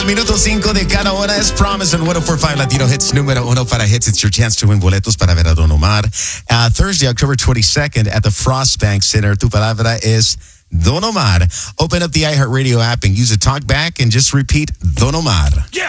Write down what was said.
Al minuto 5 de cada hora es Promise and 104.5 Latino Hits número uno para hits. It's your chance to win boletos para ver a Don Omar. Thursday, October 22nd at the Frost Bank Center. Tu palabra es Don Omar. Open up the iHeartRadio app and use a talkback and just repeat Don Omar. Yeah.